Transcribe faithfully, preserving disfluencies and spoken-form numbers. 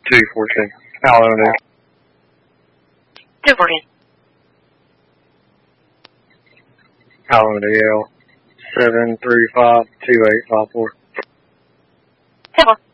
two fourteen. Allen, two fourteen. Allen, L seven three five two eight five four. ten four.